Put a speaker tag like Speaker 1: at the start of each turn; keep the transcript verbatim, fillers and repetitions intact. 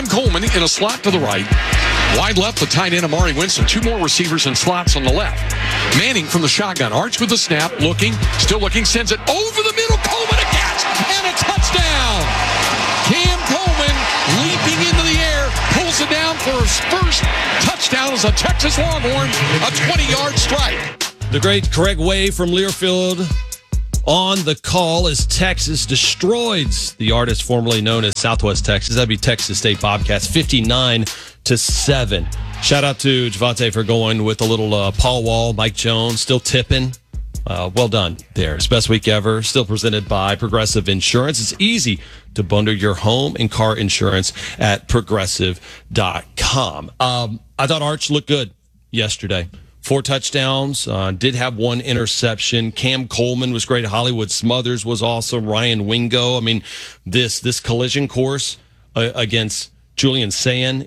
Speaker 1: Coleman in a slot to the right. Wide left, the tight end Amari Winston. Two more receivers in slots on the left. Manning from the shotgun. Arch with the snap, looking, still looking, sends it over the middle. Coleman a catch and a touchdown. Cam Coleman leaping into the air, pulls it down for his first touchdown as a Texas Longhorn, a twenty-yard strike.
Speaker 2: The great Craig Way from Learfield on the call as Texas destroys the artist formerly known as Southwest Texas. That'd be Texas State Bobcats, fifty-nine to seven. Shout out to Javante for going with a little uh, Paul Wall, Mike Jones, still tipping. Uh, well done there. It's best week ever. Still presented by Progressive Insurance. It's easy to bundle your home and car insurance at progressive dot com. Um, I thought Arch looked good yesterday. Four touchdowns, uh, did have one interception. Cam Coleman was great. Hollywood Smothers was awesome. Ryan Wingo. I mean, this this collision course uh, against Julian Sayin